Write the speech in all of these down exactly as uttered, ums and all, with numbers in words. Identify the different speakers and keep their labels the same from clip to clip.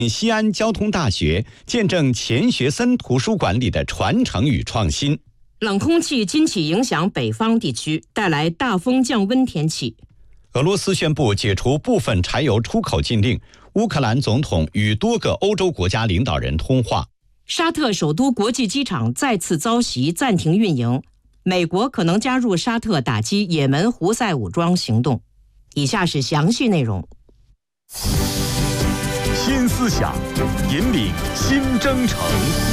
Speaker 1: 西安交通大学，见证钱学森图书馆里的传承与创新。
Speaker 2: 冷空气今起影响北方地区，带来大风降温天气。
Speaker 1: 俄罗斯宣布解除部分柴油出口禁令。乌克兰总统与多个欧洲国家领导人通话。
Speaker 2: 沙特首都国际机场再次遭袭，暂停运营。美国可能加入沙特打击也门胡塞武装行动。以下是详细内容。
Speaker 3: 新思想，引领新征程。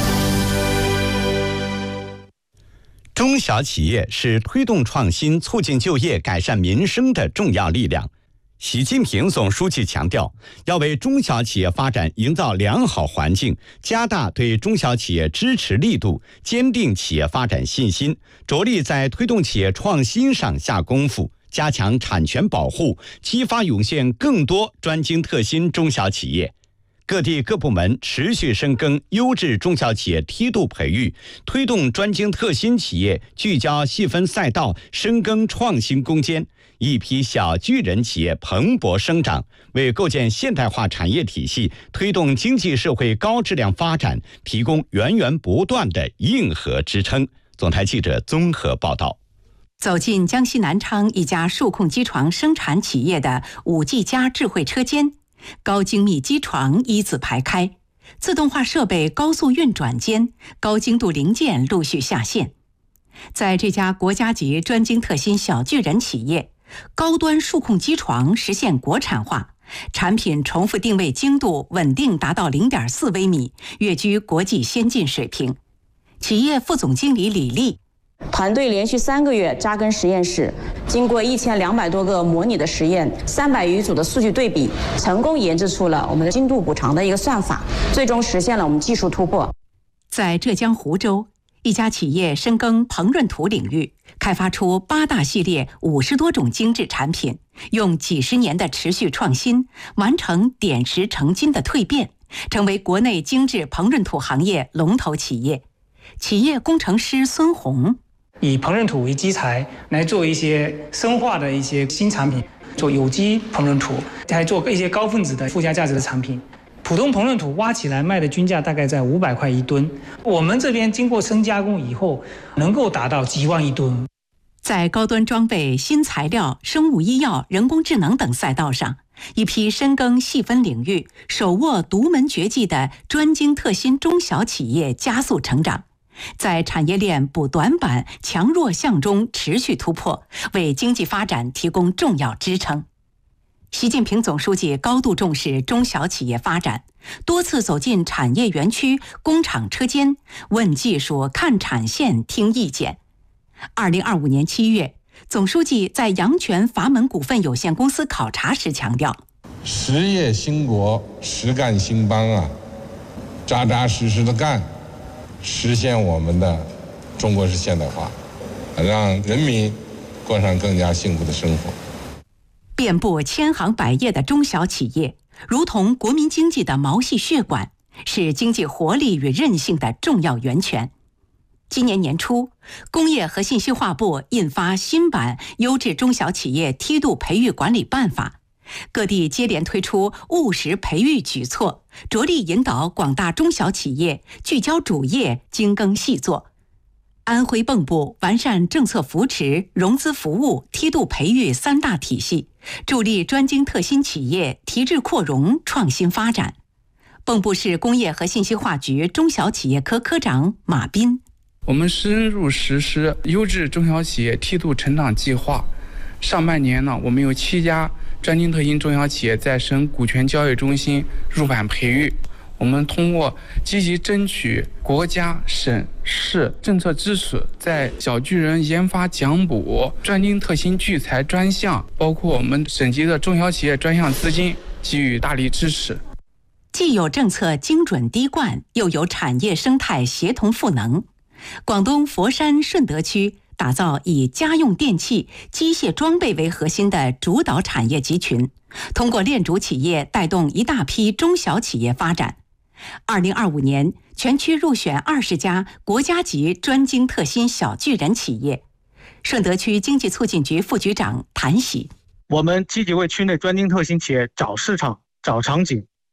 Speaker 1: 中小企业是推动创新、促进就业、改善民生的重要力量。习近平总书记强调，要为中小企业发展营造良好环境，加大对中小企业支持力度，坚定企业发展信心，着力在推动企业创新上下功夫，加强产权保护，激发涌现更多专精特新中小企业。各地各部门持续深耕优质中小企业梯度培育，推动专精特新企业聚焦细分赛道，深耕创新攻坚，一批小巨人企业蓬勃生长，为构建现代化产业体系、推动经济社会高质量发展提供源源不断的硬核支撑。总台记者综合报道。
Speaker 4: 走进江西南昌一家数控机床生产企业的五 G 加智慧车间，高精密机床一字排开，自动化设备高速运转间，高精度零件陆续下线。在这家国家级专精特新小巨人企业，高端数控机床实现国产化，产品重复定位精度稳定达到 零点四微米，跃居国际先进水平。企业副总经理李丽，
Speaker 5: 团队连续三个月扎根实验室，经过一千两百多个模拟的实验，三百余组的数据对比，成功研制出了我们的精度补偿的一个算法，最终实现了我们技术突破。
Speaker 4: 在浙江湖州，一家企业深耕膨润土领域，开发出八大系列五十多种精致产品，用几十年的持续创新，完成点石成金的蜕变，成为国内精致膨润土行业龙头企业。企业工程师孙红，
Speaker 6: 以膨润土为基材来做一些生化的一些新产品，做有机膨润土，还做一些高分子的附加价值的产品。普通膨润土挖起来卖的均价大概在五百块一吨，我们这边经过深加工以后，能够达到几万一吨。
Speaker 4: 在高端装备、新材料、生物医药、人工智能等赛道上，一批深耕细分领域、手握独门绝技的专精特新中小企业加速成长，在产业链补短板、强弱项中持续突破，为经济发展提供重要支撑。习近平总书记高度重视中小企业发展，多次走进产业园区、工厂车间，问技术、看产线、听意见。二零二五年七月，总书记在阳泉阀门股份有限公司考察时强调：
Speaker 7: 实业兴国，实干兴邦啊，扎扎实实的干，实现我们的中国式现代化，让人民过上更加幸福的生活。
Speaker 4: 遍布千行百业的中小企业，如同国民经济的毛细血管，是经济活力与韧性的重要源泉。今年年初，工业和信息化部印发新版《优质中小企业梯度培育管理办法》，各地接连推出务实培育举措，着力引导广大中小企业聚焦主业，精耕细作。安徽蚌埠完善政策扶持、融资服务、梯度培育三大体系，助力专精特新企业提质扩容、创新发展。蚌埠市工业和信息化局中小企业科科长马斌，
Speaker 8: 我们深入实施优质中小企业梯度成长计划。上半年呢，我们有七家专精特新中小企业在省股权交易中心入版培育。我们通过积极争取国家、省市政策支持，在小巨人研发奖补、专精特新聚财专项，包括我们省级的中小企业专项资金给予大力支持。
Speaker 4: 既有政策精准滴灌，又有产业生态协同赋能。广东佛山顺德区打造以家用电器、机械装备为核心的主导产业集群，通过链主企业带动一大批中小企业发展。二零二五年，全区入选二十家国家级专精特新小巨人企业。顺德区经济促进局副局长谭喜，
Speaker 9: 我们积极为区内专精特新企业找市场、找场景，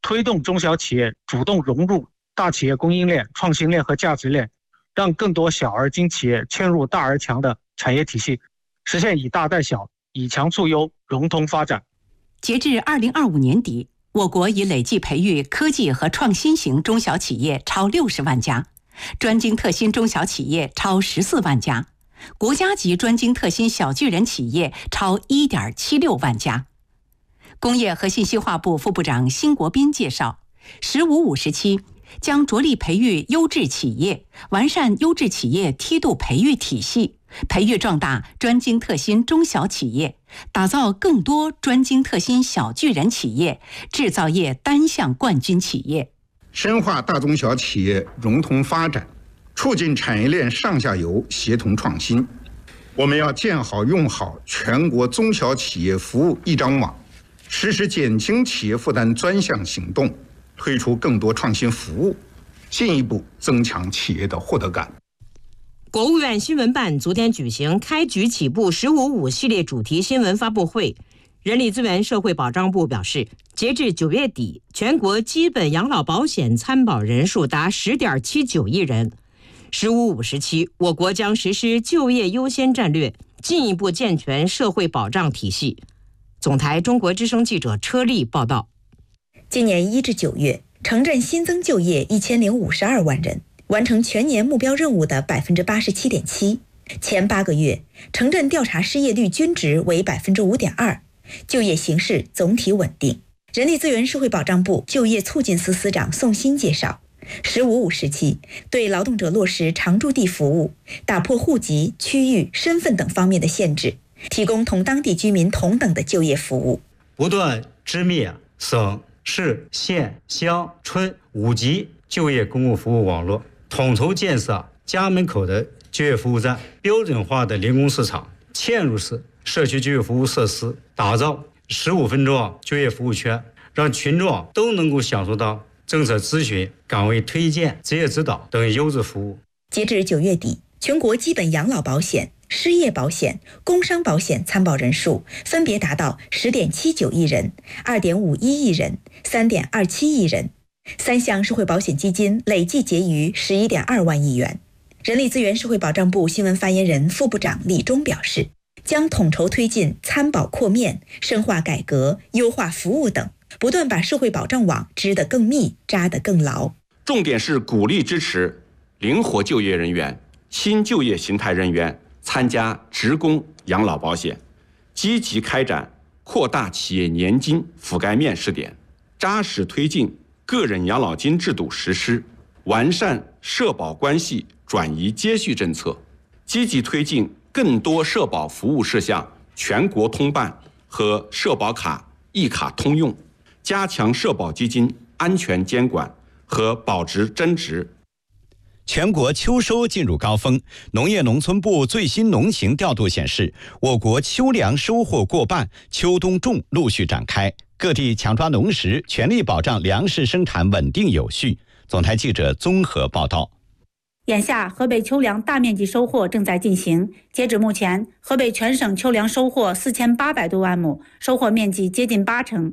Speaker 9: 推动中小企业主动融入大企业供应链、创新链和价值链，让更多小而精企业嵌入大而强的产业体系，实现以大带小、以强促优、融通发展。
Speaker 4: 截至二零二五年底，我国已累计培育科技和创新型中小企业超六十万家，专精特新中小企业超十四万家，国家级专精特新小巨人企业超一点七六万家。工业和信息化部副部长辛国斌介绍，十五五时期将着力培育优质企业，完善优质企业梯度培育体系，培育壮大专精特新中小企业，打造更多专精特新小巨人企业，制造业单项冠军企业，
Speaker 10: 深化大中小企业融通发展，促进产业链上下游协同创新。我们要建好用好全国中小企业服务一张网，实施减轻企业负担专项行动，推出更多创新服务，进一步增强企业的获得感。
Speaker 2: 国务院新闻办昨天举行开局起步十五五系列主题新闻发布会。人力资源社会保障部表示，截至九月底，全国基本养老保险参保人数达十点七九亿人。十五五时期，我国将实施就业优先战略，进一步健全社会保障体系。总台中国之声记者车丽报道。
Speaker 11: 今年一至九月，城镇新增就业一千零五十二万人，完成全年目标任务的百分之八十七点七。前八个月，城镇调查失业率均值为百分之五点二，就业形势总体稳定。人力资源社会保障部就业促进司司长宋鑫介绍，十五五时期对劳动者落实常住地服务，打破户籍、区域、身份等方面的限制，提供同当地居民同等的就业服务，
Speaker 12: 不断织密省、市、县、乡、村五级就业公共服务网络，统筹建设家门口的就业服务站、标准化的零工市场、嵌入式社区就业服务设施，打造十五分钟就业服务圈，让群众都能够享受到政策咨询、岗位推荐、职业指导等优质服务。
Speaker 11: 截至九月底，全国基本养老保险、失业保险、工伤保险参保人数分别达到十点七九亿人、二点五一亿人、三点二七亿人。三项社会保险基金累计结余十一点二万亿元。人力资源社会保障部新闻发言人、副部长李忠表示，将统筹推进参保扩面、深化改革、优化服务等，不断把社会保障网织得更密、扎得更牢。
Speaker 13: 重点是鼓励支持灵活就业人员、新就业形态人员参加职工养老保险，积极开展扩大企业年金覆盖面试点，扎实推进个人养老金制度实施，完善社保关系转移接续政策，积极推进更多社保服务事项全国通办和社保卡一卡通用，加强社保基金安全监管和保值增值。
Speaker 1: 全国秋收进入高峰，农业农村部最新农情调度显示，我国秋粮收获过半，秋冬种陆续展开，各地抢抓农时，全力保障粮食生产稳定有序。总台记者综合报道。
Speaker 14: 眼下，河北秋粮大面积收获正在进行。截止目前，河北全省秋粮收获四千八百多万亩，收获面积接近八成。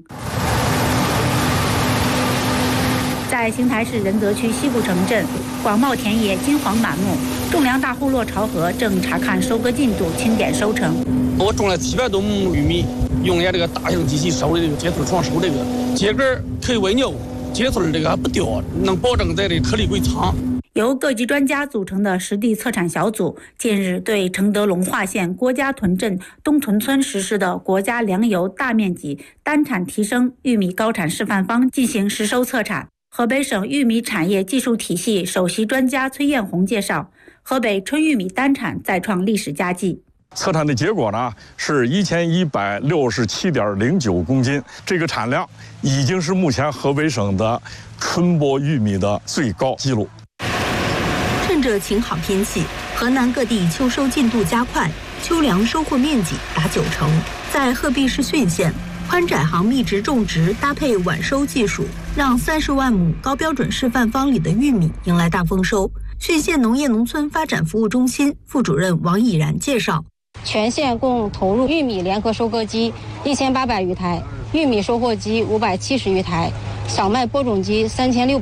Speaker 14: 在邢台市仁泽区西部城镇，广袤田野金黄满目，种粮大户骆朝河正查看收割进度，清点收成。
Speaker 15: 我种了七百多亩玉米，用了这个大型机器收的这个秸秆床收这个秸秆可以喂牛，秸秆这个还不掉，能保证在这颗粒归仓。
Speaker 14: 由各级专家组成的实地测产小组近日对承德龙化县郭家屯镇东屯村实施的国家粮油大面积单产提升玉米高产示范方进行实收测产。河北省玉米产业技术体系首席专家崔艳红介绍，河北春玉米单产再创历史佳绩。
Speaker 16: 测产的结果呢是一千一百六十七点零九公斤，这个产量已经是目前河北省的春播玉米的最高纪录。
Speaker 17: 趁着晴好天气，河南各地秋收进度加快，秋粮收获面积达九成。在鹤壁市浚县，宽窄行密植种植搭配晚收技术，让三十万亩高标准示范方里的玉米迎来大丰收。浚县农业农村发展服务中心副主任王以然介绍，
Speaker 18: 全县共投入玉米联合收割机一千八百余台，玉米收获机五百七十余台， 小麦播种机三千六百。